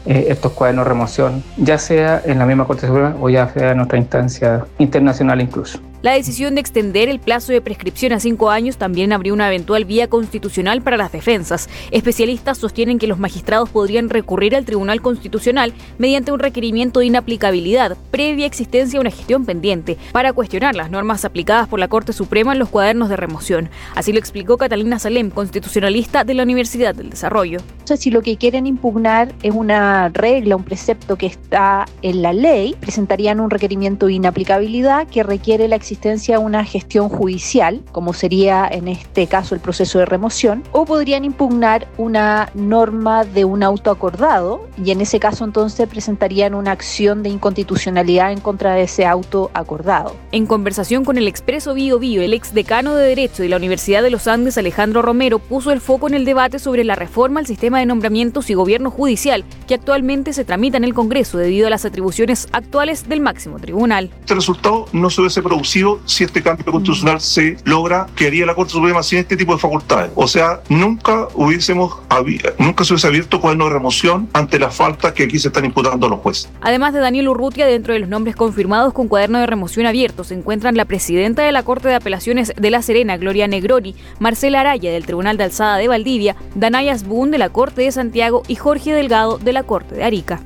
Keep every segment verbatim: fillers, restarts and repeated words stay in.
eh, estos cuadernos de remoción, ya sea en la misma Corte Suprema o ya sea en otra instancia internacional incluso. La decisión de extender el plazo de prescripción a cinco años también abrió una eventual vía constitucional para las defensas. Especialistas sostienen que los magistrados podrían recurrir al Tribunal Constitucional mediante un requerimiento de inaplicabilidad previa existencia de una gestión pendiente para cuestionar las normas aplicadas por la Corte Suprema en los cuadernos de remoción. Así lo explicó Catalina Salem, constitucionalista de la Universidad del Desarrollo. O sea, si lo que quieren impugnar es una regla, un precepto que está en la ley, presentarían un requerimiento de inaplicabilidad que requiere la existencia de una gestión judicial, como sería en este caso el proceso de remoción, o podrían impugnar una norma de un auto acordado y en ese caso entonces presentarían una acción de inconstitucionalidad en contra de ese auto acordado. En conversación con el Expreso Bío Bío, el ex decano de Derecho de la Universidad de los Andes, Alejandro Romero, puso el foco en el debate sobre la reforma al sistema de nombramientos y gobierno judicial que actualmente se tramita en el Congreso debido a las atribuciones actuales del máximo tribunal. Este resultado no se hubiese producido si este cambio constitucional se logra, que haría la Corte Suprema sin este tipo de facultades. O sea, nunca hubiésemos nunca se hubiese abierto cuaderno de remoción ante las faltas que aquí se están imputando a los jueces. Además de Daniel Urrutia, dentro de los nombres confirmados con cuaderno de remoción abierto se encuentran la presidenta de la Corte de Apelaciones de La Serena, Gloria Negroni, Marcela Araya del Tribunal de Alzada de Valdivia, Danay Asbun de la Corte de Santiago y Jorge Delgado de la Corte de Arica.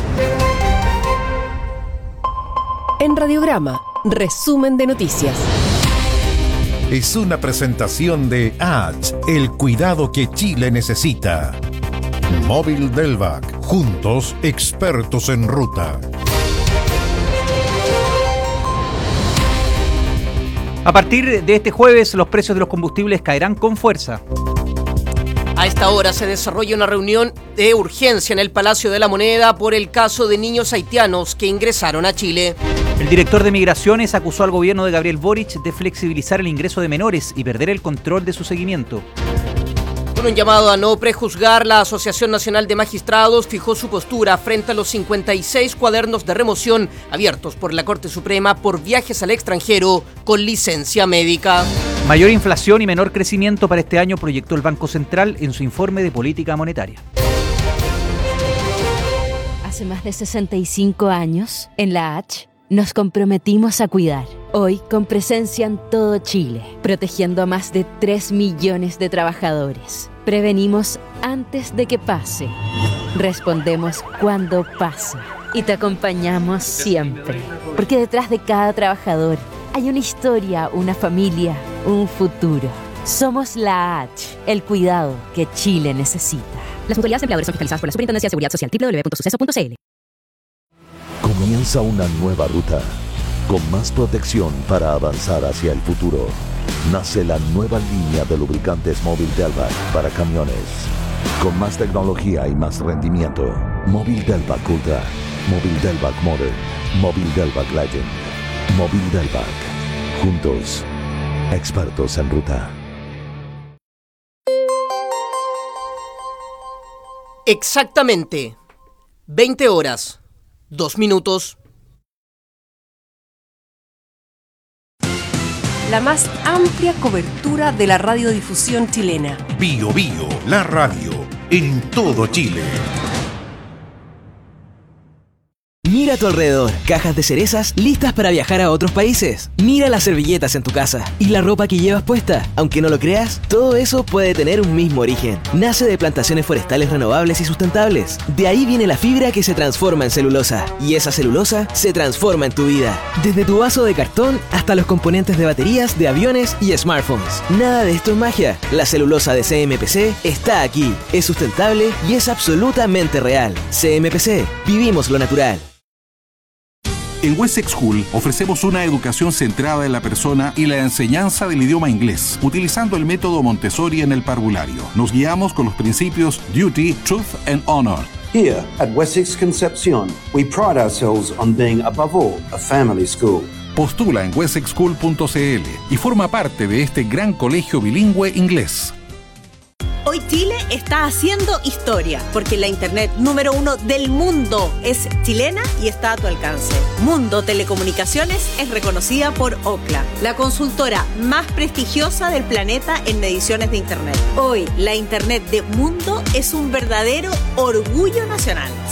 En Radiograma, resumen de noticias. Es una presentación de H, el cuidado que Chile necesita. Móvil Delvac, juntos expertos en ruta. A partir de este jueves, los precios de los combustibles caerán con fuerza. A esta hora se desarrolla una reunión de urgencia en el Palacio de la Moneda por el caso de niños haitianos que ingresaron a Chile. El director de Migraciones acusó al gobierno de Gabriel Boric de flexibilizar el ingreso de menores y perder el control de su seguimiento. Con un llamado a no prejuzgar, la Asociación Nacional de Magistrados fijó su postura frente a los cincuenta y seis cuadernos de remoción abiertos por la Corte Suprema por viajes al extranjero con licencia médica. Mayor inflación y menor crecimiento para este año proyectó el Banco Central en su informe de política monetaria. Hace más de sesenta y cinco años, en la H, nos comprometimos a cuidar. Hoy, con presencia en todo Chile, protegiendo a más de tres millones de trabajadores. Prevenimos antes de que pase. Respondemos cuando pasa. Y te acompañamos siempre. Porque detrás de cada trabajador hay una historia, una familia, un futuro. Somos la H, el cuidado que Chile necesita. Las mutualidades empleadores son fiscalizadas por la Superintendencia de Seguridad Social, doble u doble u doble u punto suceso punto c l. Comienza una nueva ruta, con más protección para avanzar hacia el futuro. Nace la nueva línea de lubricantes Móvil Delvac para camiones. Con más tecnología y más rendimiento. Móvil Delvac Ultra, Móvil Delvac Modern, Móvil Delvac Legend, Móvil Delvac. Juntos, expertos en ruta. Exactamente veinte horas, dos minutos. La más amplia cobertura de la radiodifusión chilena. Bío Bío, la radio, en todo Chile. Mira a tu alrededor, cajas de cerezas listas para viajar a otros países. Mira las servilletas en tu casa y la ropa que llevas puesta. Aunque no lo creas, todo eso puede tener un mismo origen. Nace de plantaciones forestales renovables y sustentables. De ahí viene la fibra que se transforma en celulosa. Y esa celulosa se transforma en tu vida. Desde tu vaso de cartón hasta los componentes de baterías, de aviones y smartphones. Nada de esto es magia. La celulosa de C M P C está aquí. Es sustentable y es absolutamente real. C M P C. Vivimos lo natural. En Wessex School ofrecemos una educación centrada en la persona y la enseñanza del idioma inglés, utilizando el método Montessori en el parvulario. Nos guiamos con los principios Duty, Truth and Honor. Here at Wessex Concepcion, we pride ourselves on being above all a family school. Postula en wessex school punto c l y forma parte de este gran colegio bilingüe inglés. Hoy Chile está haciendo historia, porque la internet número uno del mundo es chilena y está a tu alcance. Mundo Telecomunicaciones es reconocida por Ookla, la consultora más prestigiosa del planeta en mediciones de internet. Hoy la internet de Mundo es un verdadero orgullo nacional.